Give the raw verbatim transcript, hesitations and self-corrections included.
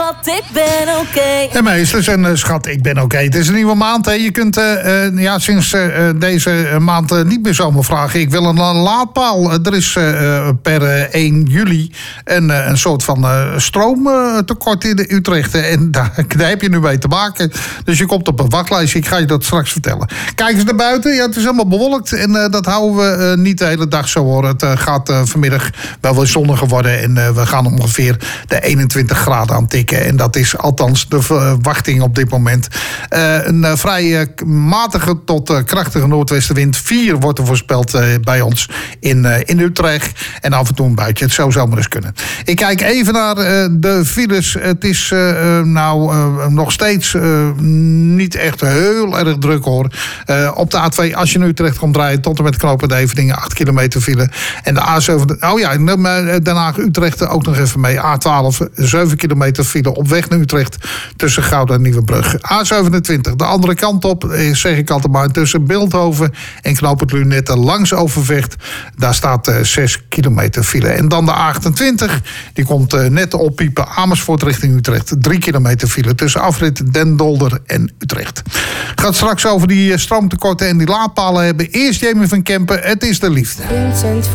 schat, ik ben oké. Okay. En meesters, en uh, schat, ik ben oké. Okay. Het is een nieuwe maand, hè. Je kunt uh, uh, ja, sinds uh, deze maand uh, niet meer zomaar vragen. Ik wil een, een laadpaal. Er is uh, per uh, één juli een, uh, een soort van uh, stroomtekort in de Utrecht. En daar, daar heb je nu mee te maken. Dus je komt op een wachtlijst. Ik ga je dat straks vertellen. Kijk eens naar buiten. Ja, het is helemaal bewolkt. En uh, dat houden we uh, niet de hele dag zo, hoor. Het uh, gaat uh, vanmiddag wel weer zonniger worden. En uh, we gaan ongeveer de eenentwintig graden aan tikken. En dat is althans de verwachting op dit moment. Uh, een uh, vrij uh, matige tot uh, krachtige noordwestenwind. vier wordt er voorspeld uh, bij ons in, uh, in Utrecht. En af en toe een buitje. Het zou zomaar eens kunnen. Ik kijk even naar uh, de files. Het is uh, uh, nou uh, nog steeds uh, niet echt heel erg druk, hoor. Uh, op de A twee, als je nu Utrecht komt rijden, tot en met knooppunt Eveningen, acht kilometer file. En de A zeven, oh ja, Den Haag-Utrecht ook nog even mee. A twaalf, zeven kilometer file op weg naar Utrecht tussen Gouda en Nieuwebrug. A zevenentwintig, de andere kant op, zeg ik altijd maar, tussen Beeldhoven en knooppunt Lunetten langs Overvecht. Daar staat uh, zes kilometer file. En dan de A achtentwintig, die komt uh, net oppiepen Amersfoort richting Utrecht. drie kilometer file tussen afrit Den Dolder en Utrecht. Gaat straks over die uh, stroomtekorten en die laadpalen hebben. Eerst Jamie van Kempen, Het is de liefde. Vincent